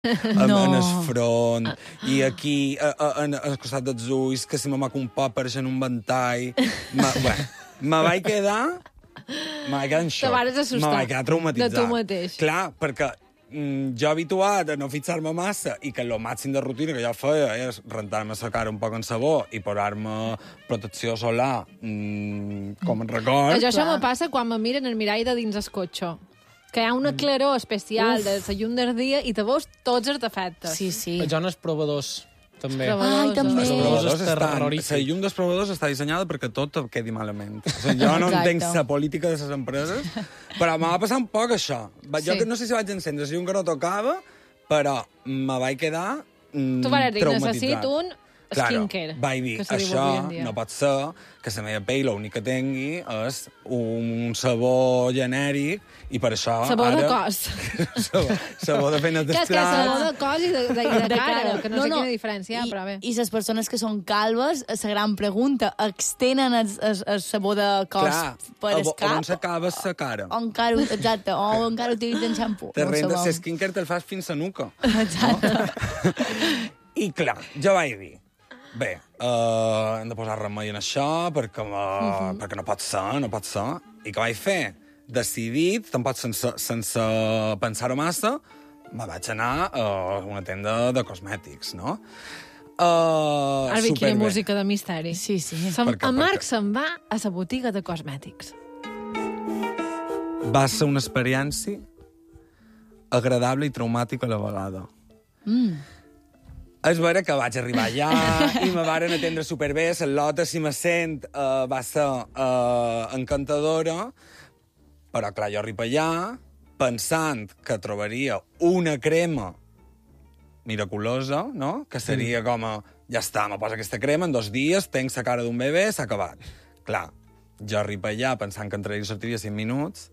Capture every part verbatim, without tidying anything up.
en, No. en el front, i aquí, a, a, en, al costat dels ulls, que si me maca un poc pareixen un ventall. Ma, bé, me vaig quedar... Me vaig quedar en xoc. Te vares assustar. Me vaig quedar traumatitzat. De tu mateix. Clar, perquè mm, jo habituat a no fixar-me massa i que el màxim de rutina que jo feia és rentar-me la cara un poc en sabó i posar-me protecció solar mm, com en record. Això, això me passa quan me miren el mirall de dins el cotxe. Que hi ha una claror especial Uf. de la llum del dia i te veus tots els defectes. Sí, sí. Jo en els provadors, també. Ai, també. Els Els provadors és estan, terrorífic. la llum dels provadors està dissenyada perquè tot et quedi malament. O sigui, jo no Exacte. entenc la política de les empreses, però me va passar un poc això. Va- Jo Sí. que no sé si vaig encendre la llum que no tocava, però me vaig quedar mm, Tu vas dir, traumatitzat. necessito un skincare, Vaig dir, que se diu això avui en dia. no pot ser que la meva pell l'únic que tingui és un sabó genèric i per això Sabó ara... de cos. sabó, sabó de feines Que és que sabó d'estrats. de cos i de, de, i de, De cara, cara. que no, No, sé no. quina diferència hi ha, I, però bé. I les persones que són calves, la gran pregunta, extenen el, el, el sabó de cos Clar, per a, el vo- cap? on s'acaba la cara. O encara, exacte, o encara utilitzen xampú. Te no ho rentes, sabem. si skincare te'l fas fins a nuca. Exacte. I clar, jo vaig dir, bé, uh, hem de posar remei en això perquè, me, uh -huh. perquè no pot ser, no pot ser. I què vaig fer? Decidit, tampoc sense, sense pensar-ho massa, me vaig anar a una tenda de cosmètics, no? Uh, Ara ve quina superbé. música de misteri. Sí, sí. Se'n, Per què, en per Marc què? se'n va a la botiga de cosmètics. Va ser una experiència agradable i traumàtica a la vegada. Mm. És vera que vaig arribar allà i me varen atendre superbé. La Lota, si me sent, uh, va ser uh, encantadora, però clar, jo arribo allà pensant que trobaria una crema miraculosa, no? Que seria com a, ja està, me posa aquesta crema, en dos dies tenc la cara d'un bebè, s'ha acabat. Clar, jo arribo allà pensant que entraria i sortiria cinc minuts,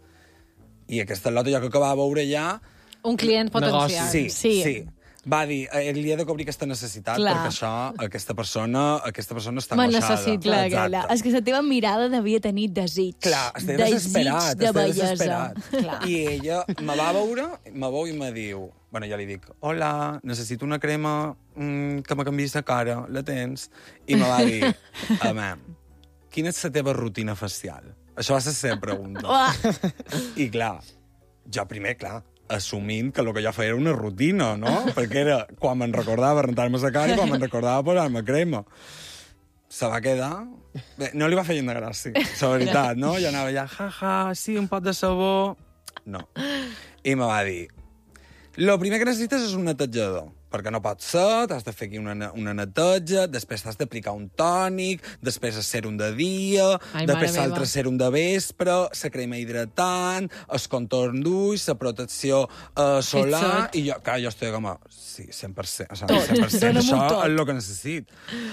i aquesta Lota, jo que acabava de veure allà, Un client potencial. Sí, Sí. sí. sí. Va dir, eh, li he de cobrir aquesta necessitat, Clar. perquè això, aquesta persona, aquesta persona està Me angoixada. necessita. Clar, Exacte. clar. És que la teva mirada devia tenir desig. Clar, estic Desig desesperat, de estic bellesa. desesperat. Clar. I ella me va veure, me veu i me diu... Bueno, jo li dic, hola, necessito una crema mm, que me canviï la cara, la tens? I me va dir, home, quina és la teva rutina facial? Això va ser la seva pregunta. Uah. I clar, jo primer, clar, assumint que el que jo feia era una rutina, no? Perquè era quan me'n recordava rentar-me la cara i quan me'n recordava posar-me crema. Se va quedar... Bé, no li va fer gent de gràcia, la veritat, no? Jo anava allà, ja, ja, sí, un pot de sabó... No. I me va dir, lo primer que necessites és un netejador, perquè no pot ser, t'has de fer aquí una, una neteja, després t'has d'aplicar un tònic, després el sèrum de dia, Ai, després mare l'altre meva. sèrum de vespre, la crema hidratant, el contorn d'ulls, la protecció eh, solar, tot. i jo, clar, jo estic com a... Sí, cent per cent. O sigui, Tot. cent per cent Dóna'm un això tot. és el que necessit.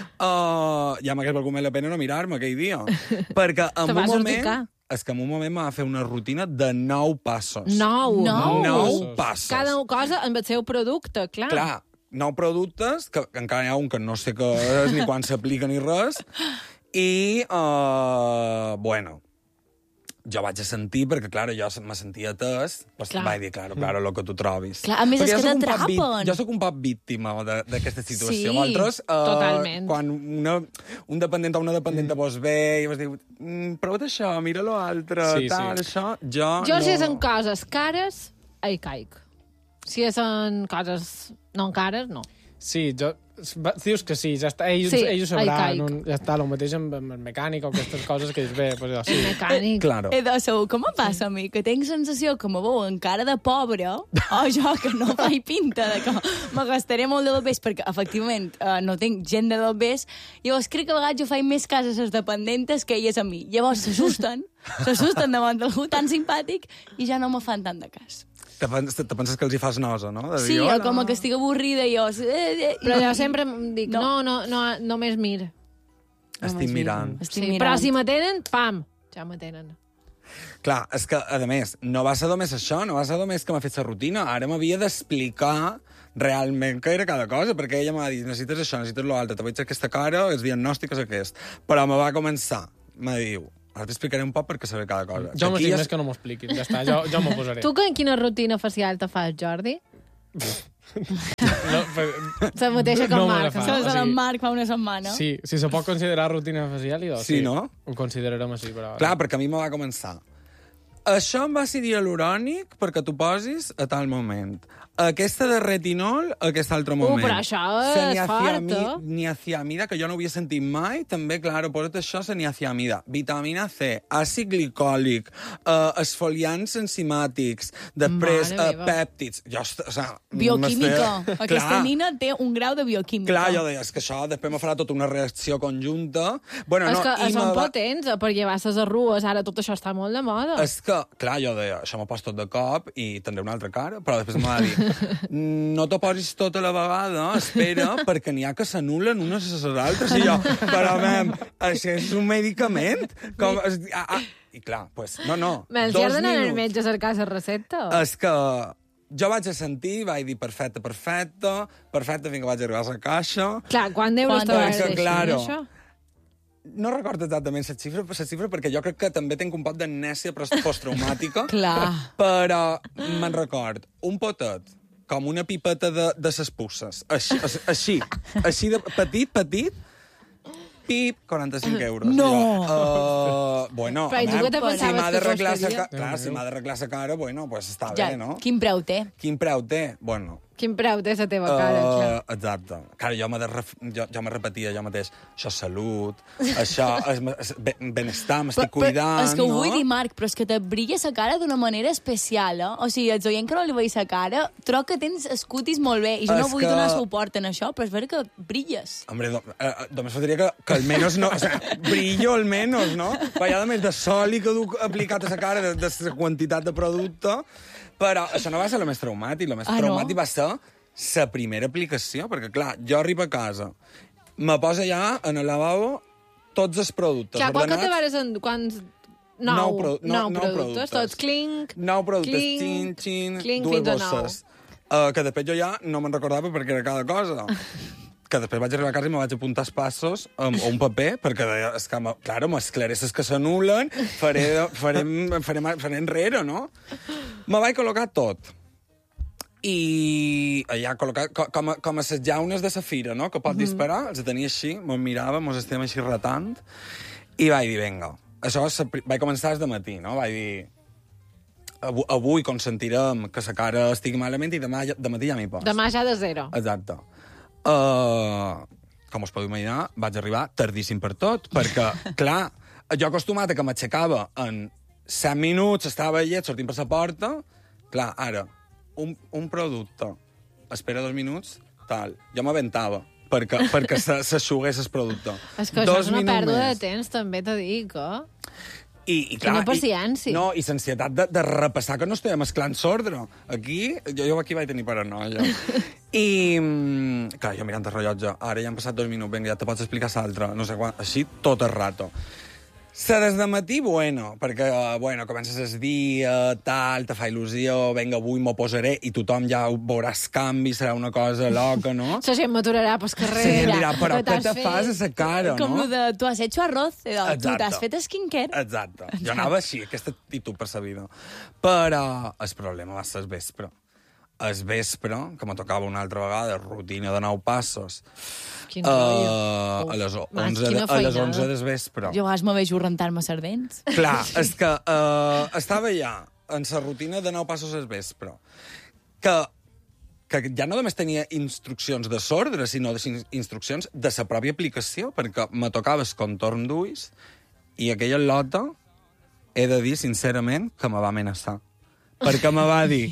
Uh, ja m'hagués valgut més la pena no mirar-me aquell dia. Perquè en Te un vas moment... urticar. És que en un moment m'ha fer una rutina de nou passos. Nou. Nou. Nou passos. Cada cosa amb el seu producte, clar. Clar, nou productes, que, que encara hi ha un que no sé què és, ni quan s'aplica ni res, i, uh, bueno, jo vaig a sentir, perquè, clar, jo me sentia atès, doncs Clar. vaig dir, claro, claro, lo que tu trobis. Clar, a més, Perquè és jo que sóc un poc t'atrapen. víct- Jo sóc un poc víctima de- d'aquesta situació. Sí, Vosaltres, uh, totalment. quan una, un dependent o una dependenta vos ve i vos diu, mm, prova't això, mira lo altre, Sí, tal, sí. això, jo, Jo, no... si és en coses cares, hi caic. Si és en coses no cares, no. Sí, jo... va- Dius que sí, ja està. Ells, Sí, ells ho ai, sabran. caic. Un, ja està, el mateix amb, amb el mecànic o aquestes coses que dius, bé, pues, ja, El sí. mecànic. Claro. Eh, de segur, com em passa a mi? Que tinc sensació que me veuen cara de pobre, o jo que no faig pinta de que me gastaré molt de dobbers, perquè, efectivament, eh, no tinc gent de dobbers, llavors crec que a vegades jo faig més cas a les dependentes que elles a mi. Llavors s'assusten, s'assusten davant d'algú tan simpàtic i ja no me fan tant de cas. Te, pens, te penses que els hi fas nosa, no? De dir, Sí, o "Hola". com que estic avorrida i jo... Eh, eh, Però jo sempre em dic, No. no, no, no només mir. Estic mirant. Estic Sí, mirant. però si m'atenen, pam, ja m'atenen. Clar, és que, a més, no va ser només això, no va ser només que m'ha fet la rutina. Ara m'havia d'explicar realment què era cada cosa, perquè ella m'ha dit, necessites això, necessites l'altre, te vaig fer aquesta cara, els diagnòstics aquest. Però me va començar, me diu, ara t'explicaré un poc perquè saber cada cosa. Jo Aquí m'estic ja- més que no m'ho expliquis, ja està, jo, jo m'ho posaré. Tu que quina rutina facial te fas, Jordi? No, per... La mateixa que No el me la Marc. fa. Això és o de sigui- l'Marc fa una setmana. Sí, si se pot considerar rutina facial, idò, Sí, no? Ho considerarem així, però... Clar, perquè a mi me va començar. Això em va ser hialurònic perquè t'ho posis a tal moment. Aquesta de retinol, a aquest altre moment. però això és fort, eh? Niaciamida, que jo no havia sentit mai, també, clar, posa't això, la niaciamida. Vitamina C, àcid glicòlic, uh, esfoliants enzimàtics, després Mare uh, meva. pèptids... Jo, o sigui, Bioquímica. m'estic- Aquesta Clar. nina té un grau de bioquímica. Clar, jo deia, és que això després me farà tota una reacció conjunta. Bueno, És no, que i són me va- potents, eh, per llevar les arrugues, ara tot això està molt de moda. És que, clar, jo deia, això m'ho pos tot de cop i tindré una altra cara, però després em va dir no t'ho posis tota la vegada, espera, perquè n'hi ha que s'anulen unes a les altres. I jo, però, mem, això és un medicament? Com, es, ah, ah. I clar, pues, no, no. Me'ls dos has d'anar al minuts. metge a cercar la recepta? És que jo vaig a sentir, vaig dir perfecte, perfecte, perfecte, fins que vaig arribar a la caixa. Clar, quan d'euros Quan t'ho d'euros? vas deixar, Claro. això? No recordo exactament la xifra, la xifra perquè jo crec que també tinc un pot d'amnèsia posttraumàtica. Clar. Però me'n record, un potet, com una pipeta de, de ses pusses. Així, així, així de petit, petit, pip, quaranta-cinc euros. No! I jo, uh, bueno, Però i tu home, què te si pensaves m'ha que d'arreglar sa costaria? ca- clar, si m'ha d'arreglar sa cara, bueno, pues està Ja, bé, no? quin preu té? Quin preu té? Bueno, Quin preu té la teva cara, clar. Uh, exacte. Clar, jo me, de ref... jo, jo me repetia jo mateix, això és salut, això és, és ben- benestar, m'estic cuidant, és que ho no? vull dir, Marc, però és que te brilla la cara d'una manera especial, eh? O sigui, els oient que no li veig la cara, trobo que tens escutis molt bé, i jo no És vull que- donar suport en això, però és vera que brilles. Hombre, do, eh, només faltaria que, que almenys no... O sea, brillo almenys, no? Vaya més de sol i que duc aplicat a la cara de, de la quantitat de producte. Però això no va ser el més traumàtic. El més Ah, no? traumàtic va ser la primera aplicació, perquè, clar, jo arribo a casa, me posa ja en el lavabo tots els productes Clar, quan que te ordenats. vares en... Quants... Nou, Nou pro- nou- nou nou productes, productes. tots clink, Nou productes, clink, xin, xin, clink dues fins a nou. bosses. Uh, que després jo ja no me'n recordava perquè era cada cosa. Que després vaig arribar a casa i me vaig apuntar els passos amb un paper, perquè deia, és que, me- claro, m'esclaresses que s'anulen, faré, farem, farem, farem enrere, no? Me vaig col·locar tot. I allà col·locat, co- com, a, com a les llaunes de safira, no?, que pot disparar, els tenia així, me'n mirava, mos estem així ratant, i vaig dir, vinga, això és la pri- vaig començar des de matí, no? Vaig dir, avui, avui consentirem que la cara estigui malament i demà, ja- de matí ja m'hi poso. demà ja de zero. Exacte. Uh, com us podeu imaginar, vaig arribar tardíssim per tot, perquè, clar, jo acostumat a que m'aixecava en set minuts, estava llet, sortint per la porta, clar, ara, un, un producte, espera dos minuts, tal, jo m'aventava, perquè, perquè se- s'aixugués el producte. És que això és una pèrdua de temps, també t'ho dic, eh? I, i clar, Quina paciència. I, no, i l'ansietat de, de repassar que no estem mesclant sordre. Aquí, jo, jo aquí vaig tenir paranoia. I, mm, clar, jo mirant el rellotge, ara ja han passat dos minuts, vinga, ja te pots explicar l'altre, no sé quan, així tot el rato. Se des de matí, bueno, perquè, eh, bueno, comences el dia, tal, te fa il·lusió, vinga, avui m'ho posaré, i tothom ja veuràs canvi, serà una cosa loca, no? La gent m'aturarà pel carrer. Sí, dirà, però Què què t'has te fas a fet? la cara, Com no? lo de, tu has hecho arroz, eh, tu Exacte. t'has fet skincare. Exacte. Jo anava així, aquesta actitud per la vida. Però el problema va ser el vespre. El vespre, que me tocava una altra vegada, rutina de nou passos, Quin uh, rotllo. a les Mas, onze, de, quina a les feinada. onze del vespre. Jo a vegades me vejo rentar-me les dents. Clar, és que uh, estava ja en la rutina de nou passos al vespre, que, que ja no només tenia instruccions de sordre, sinó de sin- instruccions de la pròpia aplicació, perquè me tocava el contorn d'ulls i aquella lota, he de dir sincerament, que me va amenaçar. Perquè me va dir,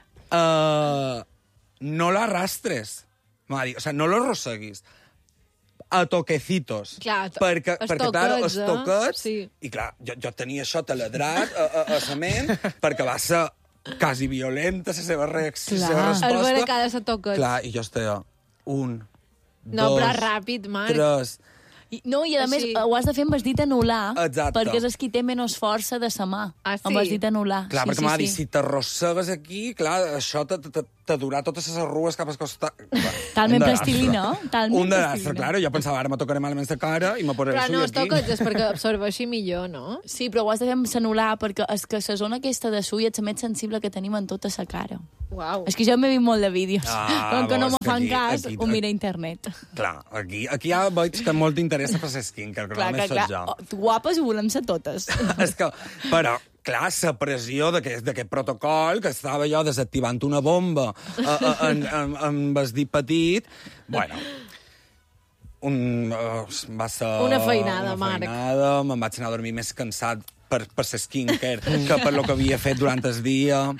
uh, no l'arrastres. Me va dir, o sea, no lo arrosseguis. A toquecitos. Clar, to- perquè, els perquè clar, toquets, els eh? toquets... Sí. I clar, jo, jo tenia això taladrat a, a, a sa ment, perquè va ser quasi violenta la seva reacció, la seva Clar. resposta. El veure cada sa toquets. Clar, i jo estava un, No, dos, però ràpid, Marc. tres... I, no, i a més Així. ho has de fer amb el dit anular, Exacte. perquè és el qui té menys força de sa mà. Ah, sí? Amb el dit anular. Clar, sí, perquè sí, m'ha dit, sí. si t'arrossegues aquí, clar, això te, te, te, t'adurar totes les arrugues cap al costat. Talment Un desastre. plastilina, talment Un desastre, plastilina. claro. Jo pensava, ara me tocaré malament la cara i me posaré Però el no sull es aquí. toca és perquè absorbeixi millor, no? Sí, però ho has de fer amb cenular, perquè és que la zona aquesta de sull és la més sensible que tenim en tota la cara. Uau. És que jo m'he vist molt de vídeos. Ah, Com que no bo, me és que fan aquí- cas, aquí- ho mira a internet. Clar, aquí, aquí ja veig que molt t'interessa per ser skincare, que Clar, només clar, soc clar. jo. Oh, guapes ho volem ser totes. És que, però, clar, la pressió d'aquest d'aquest protocol, que estava jo desactivant una bomba uh, uh, en, en, en el dit petit, bueno, un, uh, va ser... Una feinada, una Marc. feinada, me'n vaig anar a dormir més cansat per, per ser skincare que per lo que havia fet durant el dia.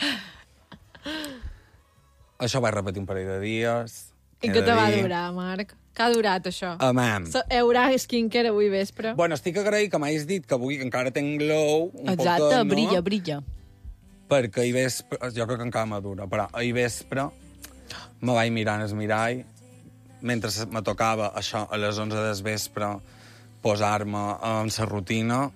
Això ho vaig repetir un parell de dies. I He què de te va dir. durar, Marc? Què ha durat, això? Amam. So, hi haurà skincare avui vespre? Bueno, estic agraït que m'hagis dit que avui encara tinc glow, un Exacte, poquet, no? brilla, brilla. Perquè ahir vespre, jo crec que encara madura, però ahir vespre me vaig mirant el mirall, mentre me tocava això a les onze del vespre, posar-me en la rutina,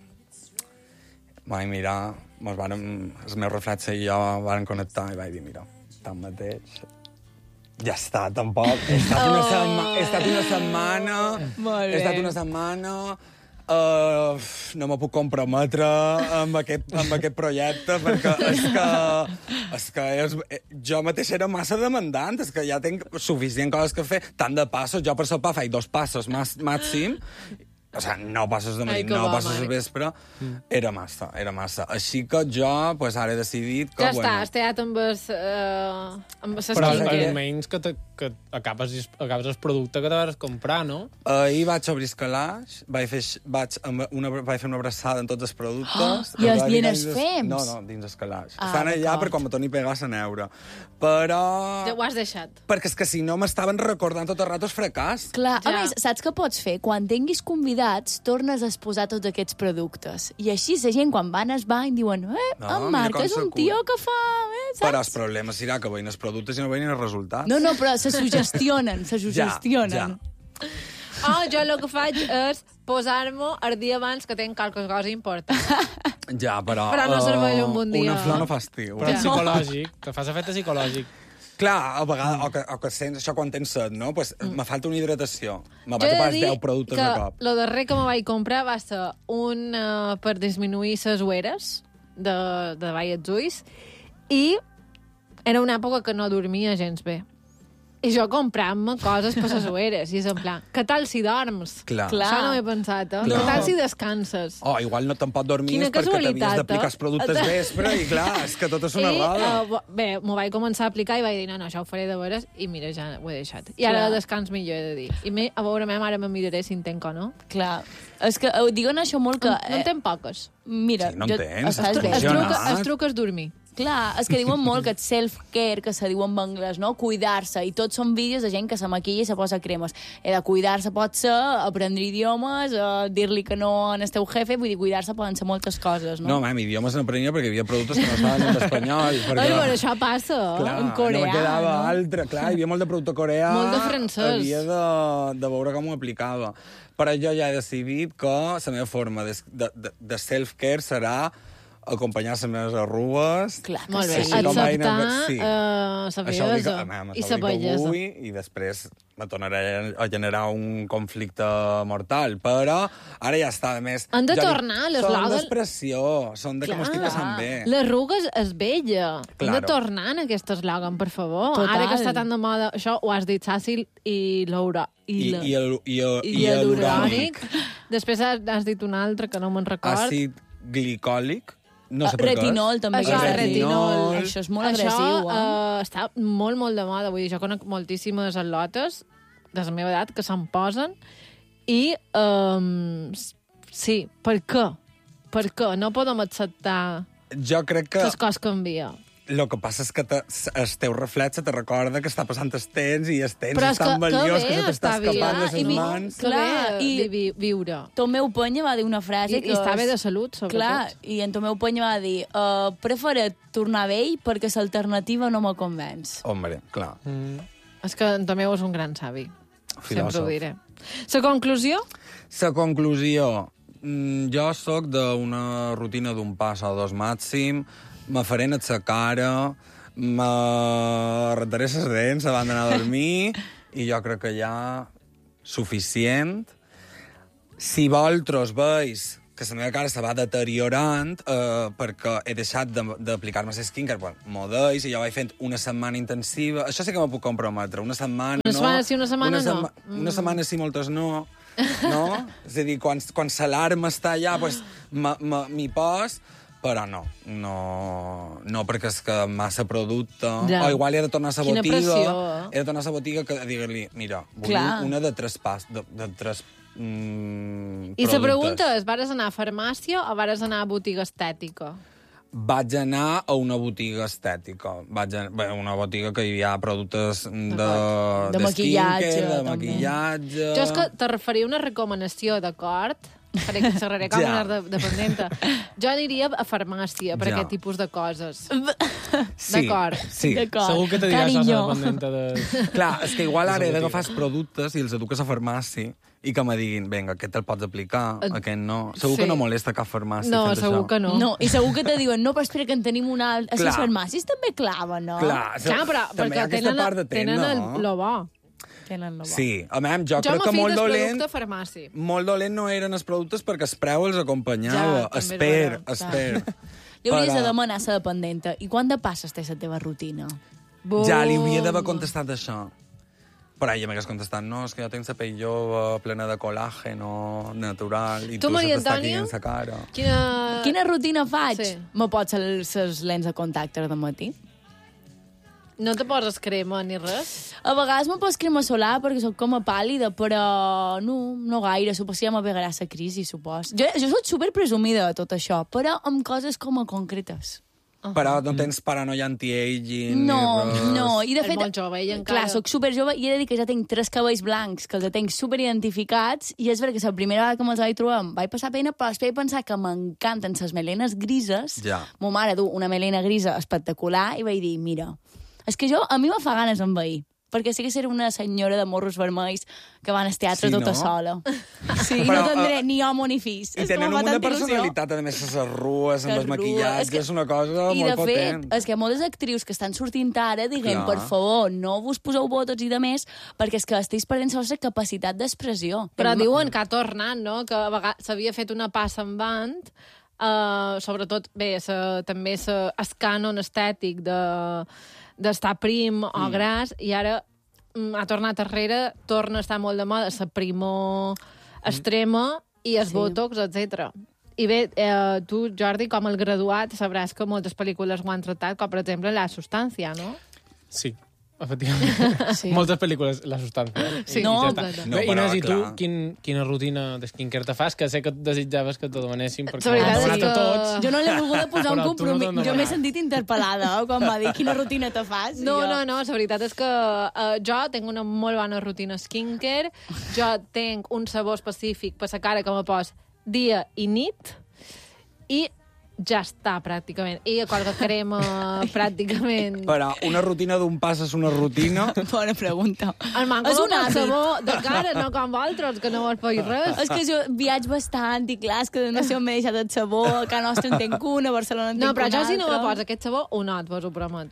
me vaig mirar, mos vàrem, el meu reflexe i jo vàrem connectar i vaig dir, mira, tanmateix, ja està, tampoc. He estat una, setma he estat una setmana... Molt He estat bé. una setmana... Uh, no me puc comprometre amb aquest, amb aquest projecte perquè és que, és que és, jo mateix era massa demandant, és que ja tinc suficient coses que fer, tant de passos, jo per sopar faig dos passos mas, màxim, o sigui, nou passos de matí, Ai, que nou bo, passos de Marc. vespre, era massa, era massa. Així que jo, pues, ara he decidit que, Ja bueno... està, has tallat amb els... Uh, amb les Però skincare. almenys que, te, que acabes, acabes el producte que t'has comprar, no? Ahir vaig obrir el calaix, vaig fer, vaig, amb una, vaig fer una abraçada en tots els productes. Oh, i els vaig dins ficar els fems? No, no, dins el calaix. Ah, Estan allà d'acord. per quan me torni a pegar la neura. Però... Ja ho has deixat. Perquè és que si no m'estaven recordant tot el rato el fracàs. Clar, a Ja. més, saps què pots fer? Quan tinguis convidats, tornes a exposar tots aquests productes. I així la gent, quan van al bany, diuen eh, No, en mira Marc com és un se tio cura. que fa... Eh, saps? Però el problema serà que veïn els productes i no veïn els resultats. No, no, però se sugestionen, se sugestionen. Ja, Oh, jo el que faig és posar-m'ho el dia abans que tinc qualque cosa important. ja, però... Però no eh, serveix un bon dia. Una flor no fa estiu. Però és psicològic, te fas efecte psicològic. Clar, a vegades, o que, o que sents això quan tens set, no? Pues, mm. me falta una hidratació. Me Jo vaig he a de pas dir deu productes que de cop. lo darrer que me vaig comprar va ser un uh, per disminuir les ueres de, de baix als ulls i era una època que no dormia gens bé. I jo comprant-me coses per les ueres. I és en plan, què tal si dorms? Clar. Clar. Això no m'he pensat, eh? Clar. Què tal si descanses? Oh, igual no te'n pot dormir Quina perquè t'havies casualitat, d'aplicar eh? els productes vespre i clar, és que tot és una I, roda. uh, bé, m'ho vaig començar a aplicar i vaig dir, no, no, això ho faré de veres, i mira, ja ho he deixat. I ara Clar. descans millor, he de dir. I me, a veure, meva mare me miraré si en tenc o no. Clar. És que ho diuen això molt que... No en tenc poques. Mira, Sí, no en tens, estàs estàs bé. El truc, Funcionat. el truc és dormir. Clar, és que diuen molt que self-care, que se diu en anglès, no? Cuidar-se, i tots són vídeos de gent que se maquilla i se posa cremes. He de cuidar-se pot ser, aprendre idiomes, eh, dir-li que no en el teu jefe, vull dir, cuidar-se poden ser moltes coses, no? No, mam, idiomes n'aprenia perquè hi havia productes que no estaven en espanyol. Perquè, Ai, bueno, això passa, clar, en coreà, no me quedava no? altre. Clar, hi havia molt de producte coreà. Molt de francès. Havia de, de veure com ho aplicava. Però jo ja he decidit que la meva forma de, de, de, de self-care serà acompanyar les meves arrugues. Clar que Molt bé, sí. Així com a eina- acceptar sí. eh, la Això ho dic, bellesa mam, i això la ho dic bellesa. avui i després me tornaré a generar un conflicte mortal. Però ara ja està, a més... Han de jo dic, tornar, les Són loguen- d'expressió, són de que m'ho estic passant bé. L'arruga és bella. Hem de Claro. tornar en aquest eslògan, per favor. Total. Ara que està tan de moda, això ho has dit, Sàcil i l'Aura. I, la- i, el, i, el, i i l'urònic. Després has, has dit un altre que no me'n record. Àcid glicòlic. No sé Eh, per què retinol, és. també. Això, que és retinol. Això és molt Això, agressiu, eh? eh, està molt, molt de moda. Vull dir, jo conec moltíssimes atlotes de la meva edat que se'n posen i um, sí, per què? Per què? No podem acceptar Jo crec que que les coses canvien. el que passa és que te, el teu reflexe te recorda que està passant el temps i el temps Però és és que, tan que valiós bé que se t'està està escapant bé, de i les mi- mans. Que Clar, bé i- vi, viure. Tomeu Penya va dir una frase I, que... i està bé és- de salut, sobretot. Clar, i en Tomeu Penya va dir uh, preferet tornar vell perquè l'alternativa no me convenç. Hombre, clar. Mm. És que en Tomeu és un gran savi. Sempre Filòsof. ho diré. La conclusió? La conclusió. Mm, jo sóc d'una rutina d'un pas o dos màxim, me faré net la cara, me rentaré les dents abans d'anar a dormir i jo crec que ja suficient. Si vosaltres veus que la meva cara se va deteriorant eh, perquè he deixat de- d'aplicar-me la skincare, bueno, m'ho deis, i jo vaig fent una setmana intensiva. Això sí que me puc comprometre. Una setmana, Una no. setmana sí, una setmana una no. setma- Una setmana sí, moltes no. No? És a dir, quan, quan l'alarma està allà, pues, me- me- m'hi pos, però no, no, no perquè és que massa producte. Ja. O igual he de tornar a la Quina botiga. pressió, eh? He de tornar a la botiga que dir-li, mira, vull Clar. una de tres pas, de, de tres mm, I la productes. pregunta és, vares anar a farmàcia o vares anar a botiga estètica? Vaig anar a una botiga estètica. Vaig a, bé, una botiga que hi ha productes de, De de maquillatge, skincare, de també. maquillatge... Jo és que te referia una recomanació, d'acord? Faré que xerraré com Ja. una de, dependenta. Jo aniria a farmàcia per Ja. aquest tipus de coses. Sí, D'acord. sí. D'acord. Segur que te diràs la Carinyo. dependenta de... Clar, és que igual ara he botiga. d'agafar els productes i els eduques a farmàcia i que me diguin, vinga, aquest te'l pots aplicar, Eh, aquest no. Segur sí. que no molesta cap farmàcia No, fent segur això. que no. No, i segur que te diuen, no, però espera que en tenim una altra. A les Clar. farmàcies també claven, no? Clar, Clar, però també hi ha perquè aquesta tenen, part de tenen tenda, el, no? lo bo. Tenen la bo. Sí, a més, jo, Jo crec m'ho que fico molt del dolent... producte a farmàcia. Molt dolent no eren els productes perquè el preu els acompanyava. Ja, també és Esper, veritat, esper. Li hauries Però- de demanar a la dependenta. I quan de passes té la teva rutina? Ja li hauria d'haver contestat això. Però ella m'hagués contestat, no, és que jo tinc la pell jove, plena de colàgeno, natural, i Tu, tu, Maria se t'està Antònia? caient la cara. Quina... Quina rutina faig? Sí. Me pots les lents de contacte de matí? No te poses crema ni res? A vegades me pos crema solar perquè sóc com a pàl·lida, però no, no gaire. Suposo que ja m'avegarà la crisi, supos. Jo, jo soc super presumida de tot això, però amb coses com a concretes. Però no tens paranoia anti-aging No, ni res. no. I de És fet, molt jove, ella encara. Clar, sóc super jove i he de dir que ja tinc tres cabells blancs que els tinc super identificats i és veritat que la primera vegada que me'ls vaig trobar em vaig passar pena, però després vaig pensar que m'encanten les melenes grises. Ja. Ma mare du una melena grisa espectacular i vaig dir, mira, és que jo, a mi me fa ganes envair, perquè sé que seré una senyora de morros vermells que van al teatre Sí, tota no? sola. Sí, i Però, no tindré eh, ni home ni fills. I És que tenen em fa una tanta il·lusió. personalitat, a més, les arrues, amb Les els maquillatges, arrues. És que- és una cosa I, molt de potent. fet, és que moltes actrius que estan sortint ara diguen, Clar. per favor, no vos poseu botox i de més, perquè és que esteu perdent la vostra capacitat d'expressió. Però Em- diuen que ha tornat, no? Que a vegades s'havia fet una passa en band, uh, sobretot, bé, sa, també sa, el cànon estètic de d'estar prim o Mm. gras, i ara mm, ha tornat arrere, torna a estar molt de moda la primor extrema i el Sí. botox, etcètera. I bé, eh, tu, Jordi, com el graduat, sabràs que moltes pel·lícules ho han tractat, com per exemple La Substància, no? Sí, efectivament. Sí. Moltes pel·lícules, la substància. Sí, I no, ja està. exacte. No, Bé, però, Inés, i tu, clar. quin, quina rutina de skincare te fas? Que sé que et desitjaves que te demanessin, perquè La veritat m'han és demanat a que- tots. Jo no l'he volgut posar un Però tu no compromís. t'han jo m'he demanat. sentit interpel·lada, eh, quan va dir quina rutina te fas. i No, jo... no, no, la veritat és que uh, jo tinc una molt bona rutina skincare, jo tinc un sabó específic per la cara que me pos dia i nit, i ja està, pràcticament. I qualque crema, pràcticament. Però una rutina d'un pas és una rutina... Bona pregunta. El manco És un del hàbit. sabó de cara, no com vosaltres, que no vos feis res. És que jo viatge bastant i clar, és que no sé on m'he deixat el sabó, a Can Nostra en tenc una, a Barcelona en tenc No, però una jo si no me altra. poso aquest sabó, ho not, vos ho promet.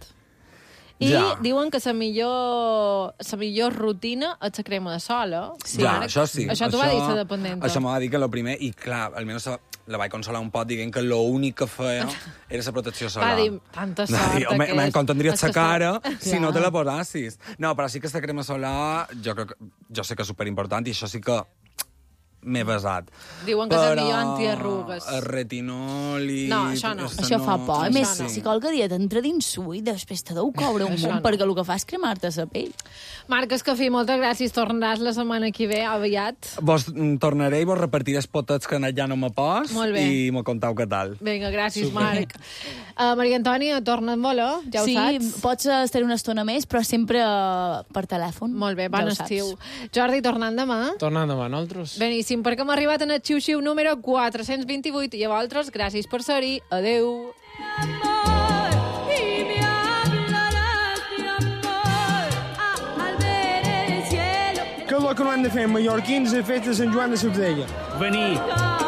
I Ja. diuen que la millor, la millor rutina és la crema de sol, eh? Sí. Ja, Ara- això sí. Això t'ho va dir la dependenta. Això m'ho va dir que el primer, i clar, almenys la vaig consolar un pot dient que l'únic que feia era la protecció solar. Va dir, tanta Va sort dir, home, que me és. contendries És que la cara està- si no te la posassis. No, però sí que aquesta crema solar, jo, crec, que- jo sé que és superimportant i això sí que m'he basat. Diuen que és el Però millor antiarrugues. el retinol i... No, això no. Això fa por. A Això més, no. si qualque dia t'entra dins su i després te deu coure un Això munt, no. perquè el que fa és cremar-te la pell. Marc Escafí, moltes gràcies. Tornaràs la setmana que ve, aviat. Vos mm, tornaré i vos repartiré els potets que ja no me pos Molt bé. i me contau què tal. Vinga, gràcies, Marc. Uh, Maria Antònia, torna en vola, ja ho sí, saps. pots estar una estona més, però sempre eh, per telèfon. Molt bé, Ja bon ho saps. estiu. Jordi, tornant demà. Tornant demà, nosaltres. Beníssim, perquè hem arribat en el xiu-xiu número quatre-cents vint-i-vuit i a vosaltres, gràcies per ser-hi. Adeu. Y me hablarás de amor ah, al ver el cielo. Que és el que no han de fer mallorquins a festa de Sant Joan de Ciutadella? Venir.